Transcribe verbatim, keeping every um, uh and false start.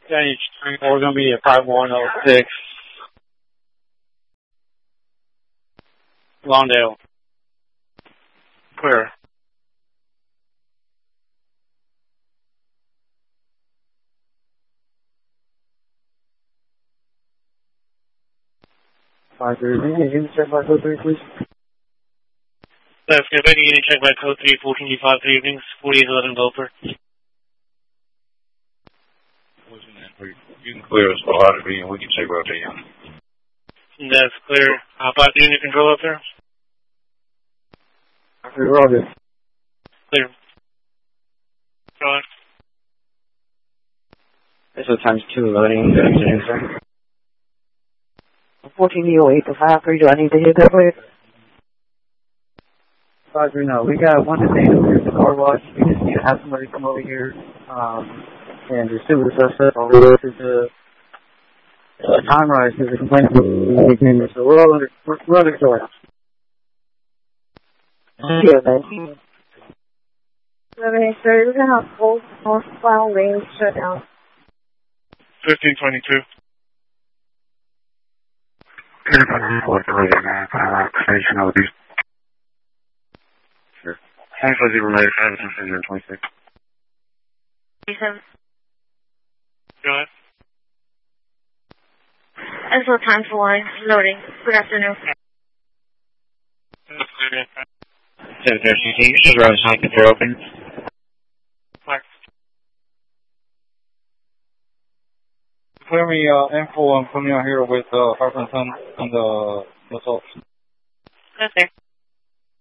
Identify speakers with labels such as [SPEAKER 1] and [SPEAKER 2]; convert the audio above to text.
[SPEAKER 1] Yeah, we're going to be at five one oh six. Lawndale. Clear.
[SPEAKER 2] five three, can you check by code three, please?
[SPEAKER 1] That's good. If I can get you check by code three, fourteen D five, three evenings, forty-eight eleven Gopher.
[SPEAKER 3] You can clear us for Otter B and we can check out there.
[SPEAKER 1] That's clear. Uh, five three unit control up there?
[SPEAKER 2] We're all good.
[SPEAKER 1] Clear. Go on.
[SPEAKER 2] This is times two loading. Good afternoon, sir. fourteen D oh eight to five three, do I need to hit that way? five three, no. We got one detained over here at the car wash. We just need to have somebody come over here um, and just see what the suspect all the way to the uh, time rise because the complaint is so we're all under, we're, we're under control. Yeah, thank you.
[SPEAKER 4] Okay, so you're going to have full north file range shut down.
[SPEAKER 1] fifteen twenty-two.
[SPEAKER 3] Station of these. Sure. Central zero nine five zero twenty-six.
[SPEAKER 4] twenty-seven.
[SPEAKER 1] Go ahead.
[SPEAKER 4] Excellent time for line loading. Good afternoon.
[SPEAKER 1] That's clear.
[SPEAKER 3] seven thirteen, this is Rose Hike, if they're open.
[SPEAKER 1] Mark.
[SPEAKER 5] Clear me uh, info and put me out here with uh, Harper and Son and the results.
[SPEAKER 4] Okay.